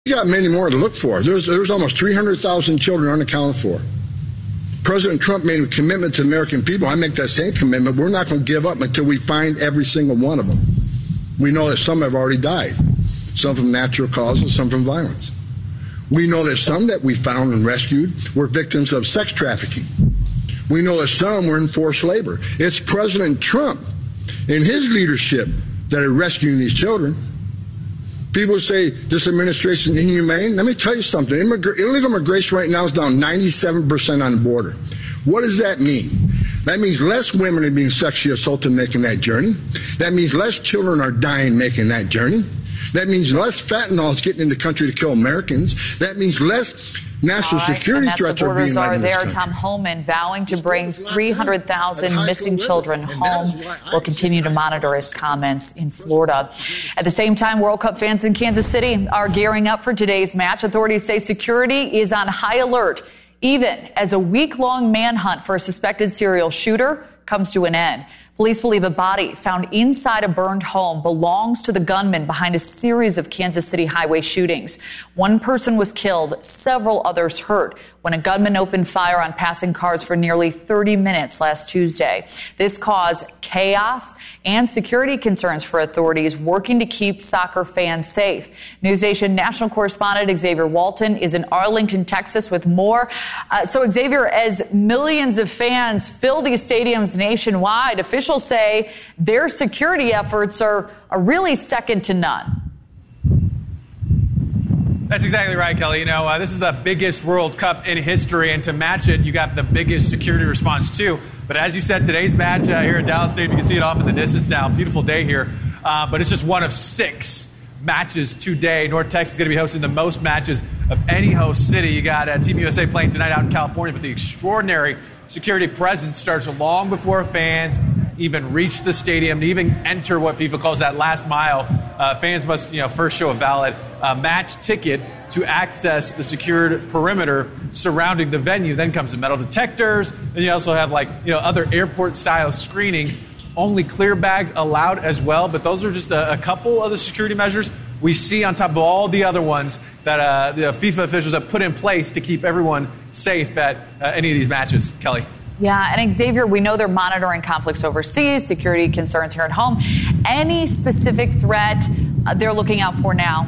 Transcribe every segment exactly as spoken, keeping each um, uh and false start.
We got many more to look for. There's, there's almost three hundred thousand children unaccounted for. President Trump made a commitment to the American people. I make that same commitment. We're not going to give up until we find every single one of them. We know that some have already died, some from natural causes, some from violence. We know that some that we found and rescued were victims of sex trafficking. We know that some were in forced labor. It's President Trump and his leadership that are rescuing these children. People say this administration is inhumane. Let me tell you something. Immigra- illegal immigration right now is down ninety-seven percent on the border. What does that mean? That means less women are being sexually assaulted making that journey. That means less children are dying making that journey. That means less fentanyl is getting in the country to kill Americans. That means less national right, security threats are being are in there. this Tom Homan vowing to bring three hundred thousand missing children home. We'll continue to monitor his comments in Florida. At the same time, World Cup fans in Kansas City are gearing up for today's match. Authorities say security is on high alert, even as a week-long manhunt for a suspected serial shooter comes to an end. Police believe a body found inside a burned home belongs to the gunman behind a series of Kansas City highway shootings. One person was killed, several others hurt when a gunman opened fire on passing cars for nearly thirty minutes last Tuesday. This caused chaos and security concerns for authorities working to keep soccer fans safe. NewsNation national correspondent Xavier Walton is in Arlington, Texas with more. Uh, so, Xavier, as millions of fans fill these stadiums nationwide, officials say their security efforts are, are really second to none. That's exactly right, Kelly. You know, uh, this is the biggest World Cup in history, and to match it, you got the biggest security response, too. But as you said, today's match uh, here at Dallas Stadium, you can see it off in the distance now. Beautiful day here, uh, but it's just one of six matches today. North Texas is going to be hosting the most matches of any host city. You got uh, Team U S A playing tonight out in California, but the extraordinary security presence starts long before fans even reach the stadium to even enter what FIFA calls that last mile. Uh, fans must, you know, first show a valid uh, match ticket to access the secured perimeter surrounding the venue. Then comes the metal detectors. And you also have, like, you know, other airport-style screenings. Only clear bags allowed as well. But those are just a, a couple of the security measures we see on top of all the other ones that uh, the FIFA officials have put in place to keep everyone safe at uh, any of these matches. Kelly. Yeah, and Xavier, we know they're monitoring conflicts overseas, security concerns here at home. Any specific threat uh, they're looking out for now?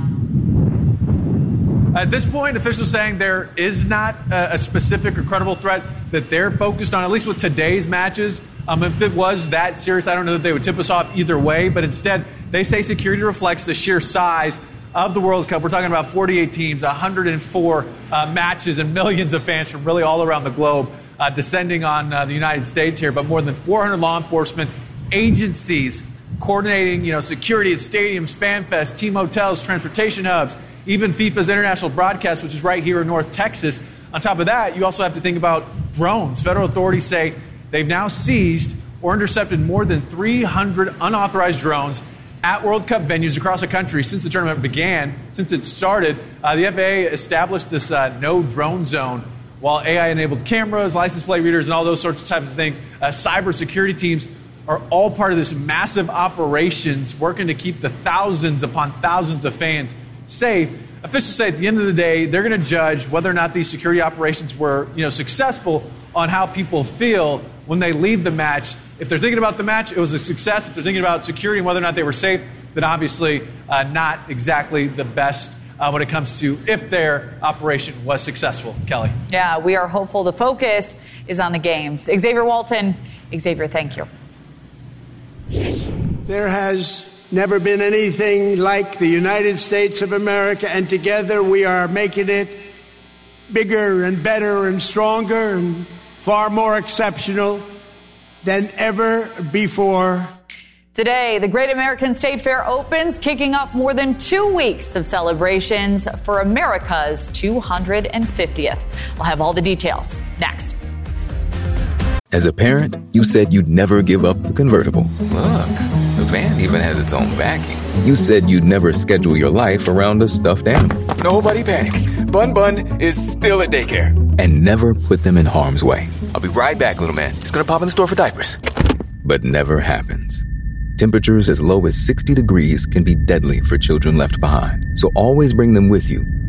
At this point, officials saying there is not a, a specific or credible threat that they're focused on, at least with today's matches. Um, if it was that serious, I don't know that they would tip us off either way, but instead they say security reflects the sheer size of the World Cup. We're talking about forty-eight teams, one hundred four uh, matches, and millions of fans from really all around the globe uh, descending on uh, the United States here, but more than four hundred law enforcement agencies coordinating, you know, security at stadiums, fan fest, team hotels, transportation hubs, even FIFA's international broadcast, which is right here in North Texas. On top of that, you also have to think about drones. Federal authorities say they've now seized or intercepted more than three hundred unauthorized drones at World Cup venues across the country since the tournament began. Since it started, uh, the F A A established this uh, no drone zone, while A I-enabled cameras, license plate readers, and all those sorts of types of things. Uh, cybersecurity teams are all part of this massive operations working to keep the thousands upon thousands of fans safe. Officials say at the end of the day, they're going to judge whether or not these security operations were, you know, successful on how people feel when they leave the match. If they're thinking about the match, it was a success. If they're thinking about security and whether or not they were safe, then obviously uh, not exactly the best uh, when it comes to if their operation was successful. Kelly. Yeah, we are hopeful. The focus is on the games. Xavier Walton. Xavier, thank you. There has never been anything like the United States of America, and together we are making it bigger and better and stronger and far more exceptional than ever before. Today, the Great American State Fair opens, kicking off more than two weeks of celebrations for America's two hundred fiftieth. We'll have all the details next. As a parent, you said you'd never give up the convertible. Look, the van even has its own backing. You said you'd never schedule your life around a stuffed animal. Nobody panic. Bun Bun is still at daycare. And never put them in harm's way. I'll be right back, little man. Just gonna pop in the store for diapers. But never happens. Temperatures as low as sixty degrees can be deadly for children left behind. So always bring them with you.